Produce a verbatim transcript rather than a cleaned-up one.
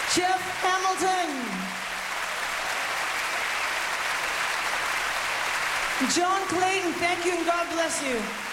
Jeff Hamilton. John Clayton, thank you and God bless you.